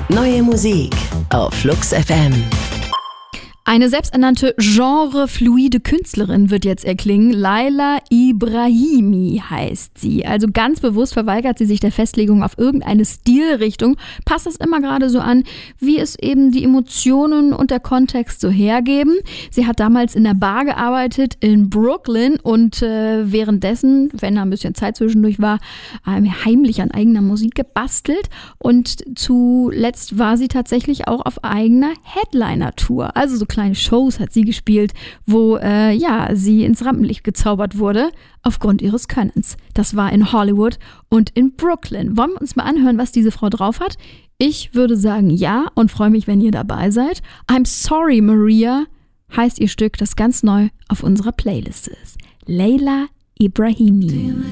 Neue Musik auf Flux FM. Eine selbsternannte genrefluide Künstlerin wird jetzt erklingen. Laila Ibrahimi heißt sie. Also ganz bewusst verweigert sie sich der Festlegung auf irgendeine Stilrichtung, passt es immer gerade so an, wie es eben die Emotionen und der Kontext so hergeben. Sie hat damals in der Bar gearbeitet in Brooklyn und währenddessen, wenn da ein bisschen Zeit zwischendurch war, heimlich an eigener Musik gebastelt. Und zuletzt war sie tatsächlich auch auf eigener Headliner-Tour. Also so kleine Shows hat sie gespielt, wo sie ins Rampenlicht gezaubert wurde aufgrund ihres Könnens. Das war in Hollywood und in Brooklyn. Wollen wir uns mal anhören, was diese Frau drauf hat? Ich würde sagen ja und freue mich, wenn ihr dabei seid. I'm Sorry Maria heißt ihr Stück, das ganz neu auf unserer Playlist ist. Laila Ibrahimi.